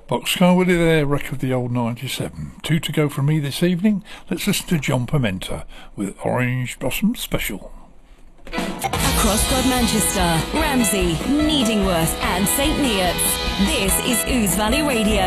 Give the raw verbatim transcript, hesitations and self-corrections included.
Boxcar Willie there, wreck of the old ninety-seven. Two to go from me this evening. Let's listen to John Pimenta with Orange Blossom Special. Across God Manchester, Ramsey, Needingworth and St Neots. This is Ouse Valley Radio.